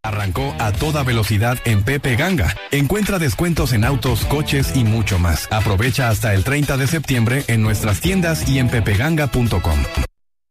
Arrancó a toda velocidad en Pepe Ganga. Encuentra descuentos en autos, coches y mucho más. Aprovecha hasta el 30 de septiembre en nuestras tiendas y en pepeganga.com.